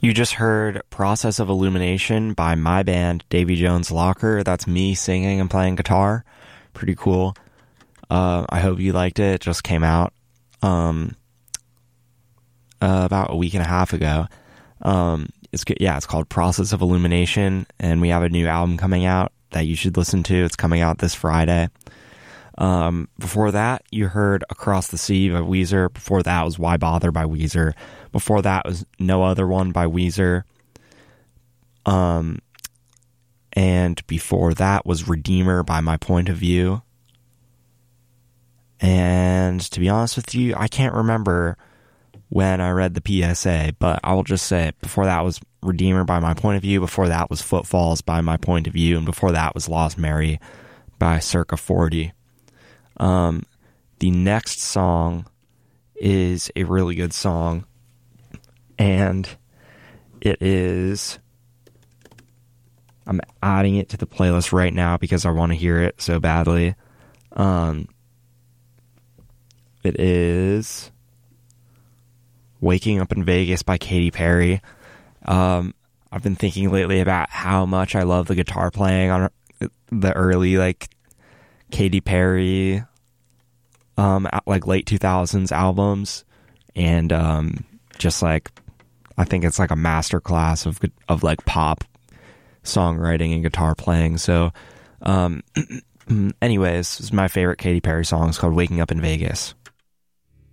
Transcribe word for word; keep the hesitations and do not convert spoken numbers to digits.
You just heard Process of Illumination by my band, Davy Jones Locker. That's me singing and playing guitar. Pretty cool. Uh, I hope you liked it. It just came out um, uh, about a week and a half ago. Um, it's yeah, it's called Process of Illumination, and we have a new album coming out that you should listen to. It's coming out this Friday. Um, before that, you heard Across the Sea by Weezer. Before that was Why Bother by Weezer. Before that was No Other One by Weezer. Um, and before that was Redeemer by My Point of View. And to be honest with you, I can't remember when I read the P S A, but I will just say before that was Redeemer by My Point of View. Before that was Footfalls by My Point of View. And before that was Lost Mary by Circa forty. Um, the next song is a really good song, and it is, I'm adding it to the playlist right now because I want to hear it so badly. Um, it is Waking Up in Vegas by Katy Perry. Um, I've been thinking lately about how much I love the guitar playing on the early, like, Katy Perry, um, like late two thousands albums, and um, just like I think it's like a masterclass of of like pop songwriting and guitar playing. So, um, anyways, this is my favorite Katy Perry song. It's called "Waking Up in Vegas."